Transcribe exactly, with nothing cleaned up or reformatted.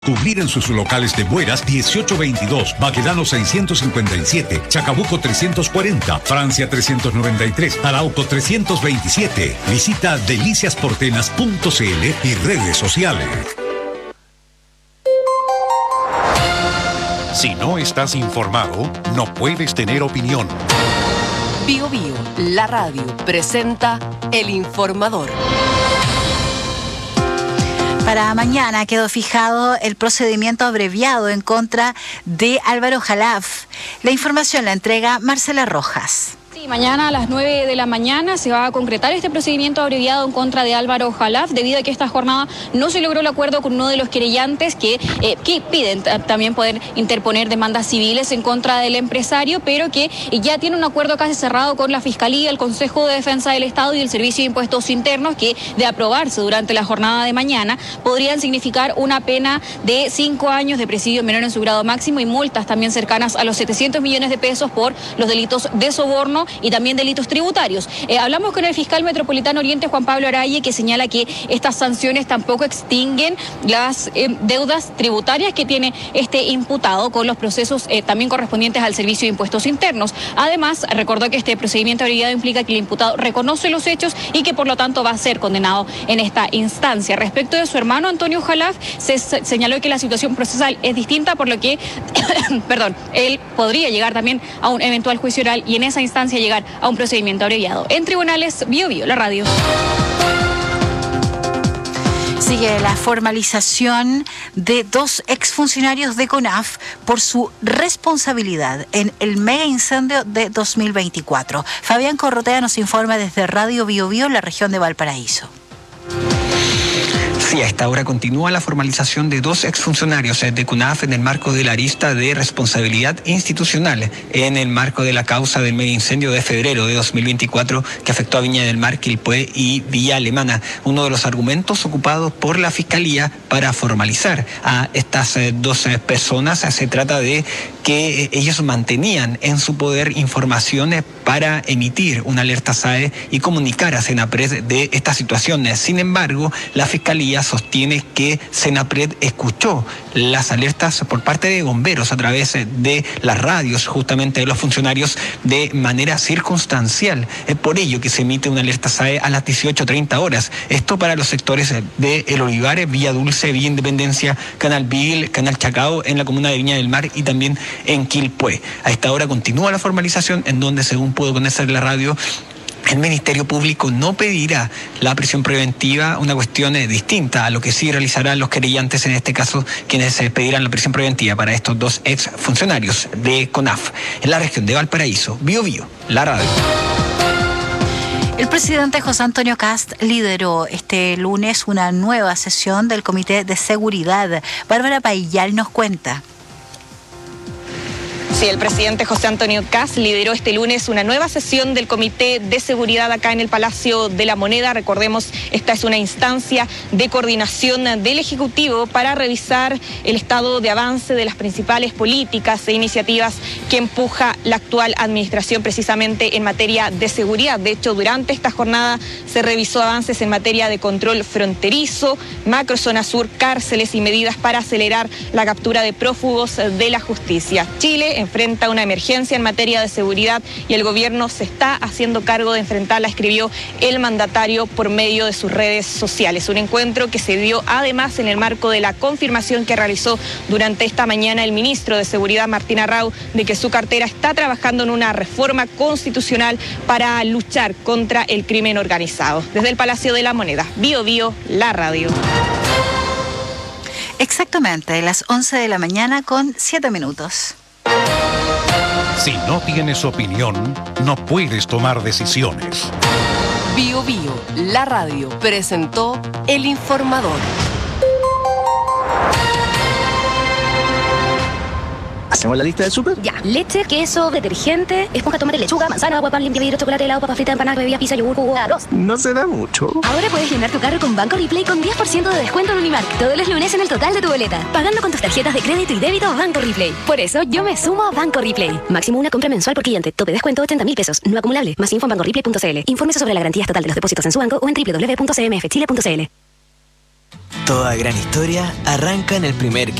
Cubrir en sus locales de Bueras dieciocho veintidós, Baquedano seiscientos cincuenta y siete, Chacabuco trescientos cuarenta, Francia trescientos noventa y tres, Arauco trescientos veintisiete. Visita delicias porteñas punto c l y redes sociales. Si no estás informado, no puedes tener opinión. Bio Bio, la radio, presenta El Informador. Para mañana quedó fijado el procedimiento abreviado en contra de Álvaro Jalaf. La información la entrega Marcela Rojas. Sí, mañana a las nueve de la mañana se va a concretar este procedimiento abreviado en contra de Álvaro Jalaf, debido a que esta jornada no se logró el acuerdo con uno de los querellantes que, eh, que piden también poder interponer demandas civiles en contra del empresario, pero que ya tiene un acuerdo casi cerrado con la Fiscalía, el Consejo de Defensa del Estado y el Servicio de Impuestos Internos, que de aprobarse durante la jornada de mañana podrían significar una pena de cinco años de presidio menor en su grado máximo y multas también cercanas a los setecientos millones de pesos por los delitos de soborno y también delitos tributarios. Eh, hablamos con el fiscal metropolitano Oriente, Juan Pablo Araye, que señala que estas sanciones tampoco extinguen las eh, deudas tributarias que tiene este imputado con los procesos eh, también correspondientes al Servicio de Impuestos Internos. Además, recordó que este procedimiento abreviado implica que el imputado reconoce los hechos y que por lo tanto va a ser condenado en esta instancia. Respecto de su hermano Antonio Jalaf, se señaló que la situación procesal es distinta, por lo que, perdón, él podría llegar también a un eventual juicio oral y en esa instancia llegar a un procedimiento abreviado. En tribunales, Bio Bio, la radio. Sigue la formalización de dos exfuncionarios de CONAF por su responsabilidad en el mega incendio de dos mil veinticuatro. Fabián Corrotea nos informa desde Radio Bio Bio, la región de Valparaíso. Sí, a esta hora continúa la formalización de dos exfuncionarios de CONAF en el marco de la arista de responsabilidad institucional en el marco de la causa del mega incendio de febrero de dos mil veinticuatro que afectó a Viña del Mar, Quilpué y Villa Alemana. Uno de los argumentos ocupados por la Fiscalía para formalizar a estas dos personas se trata de que ellos mantenían en su poder informaciones para emitir una alerta S A E y comunicar a Senapred de estas situaciones. Sin embargo, la Fiscalía sostiene que Senapred escuchó las alertas por parte de bomberos a través de las radios justamente de los funcionarios de manera circunstancial. Es por ello que se emite una alerta S A E a las dieciocho treinta horas. Esto para los sectores de El Olivares, Villa Dulce, Villa Independencia, Canal Vil, Canal Chacao en la comuna de Viña del Mar y también en Quilpué. A esta hora continúa la formalización en donde, según pudo conocer la radio, el Ministerio Público no pedirá la prisión preventiva, una cuestión eh, distinta a lo que sí realizarán los querellantes, en este caso, quienes eh, pedirán la prisión preventiva para estos dos ex funcionarios de CONAF en la región de Valparaíso. Bio Bio, la radio. El presidente José Antonio Kast lideró este lunes una nueva sesión del Comité de Seguridad. Bárbara Paillal nos cuenta. Sí, el presidente José Antonio Kast lideró este lunes una nueva sesión del Comité de Seguridad acá en el Palacio de la Moneda. Recordemos, esta es una instancia de coordinación del Ejecutivo para revisar el estado de avance de las principales políticas e iniciativas que empuja la actual administración precisamente en materia de seguridad. De hecho, durante esta jornada se revisó avances en materia de control fronterizo, macrozona sur, cárceles y medidas para acelerar la captura de prófugos de la justicia. Chile enfrenta una emergencia en materia de seguridad y el gobierno se está haciendo cargo de enfrentarla, escribió el mandatario por medio de sus redes sociales. Un encuentro que se dio además en el marco de la confirmación que realizó durante esta mañana el ministro de Seguridad, Martín Arrau, de que su cartera está trabajando en una reforma constitucional para luchar contra el crimen organizado. Desde el Palacio de la Moneda, Bio Bio, la radio. Exactamente, las once de la mañana con siete minutos. Si no tienes opinión, no puedes tomar decisiones. Bio Bio, la radio, presentó El Informador. ¿Hacemos la lista del súper? Ya. Leche, queso, detergente, esponja, tomate, lechuga, manzana, agua, pan, limpia vidrio, chocolate, helado, papa frita, empanada, bebida, pizza, yogur, jugo, arroz. No se da mucho. Ahora puedes llenar tu carro con Banco Replay con diez por ciento de descuento en Unimark todos los lunes en el total de tu boleta, pagando con tus tarjetas de crédito y débito Banco Replay. Por eso yo me sumo a Banco Replay. Máximo una compra mensual por cliente. Tope descuento ochenta mil pesos. No acumulable. Más info en banco replay punto c l. Infórmese sobre la garantía estatal de los depósitos en su banco o en doble u doble u doble u punto c m f chile punto c l. Toda gran historia arranca en el primer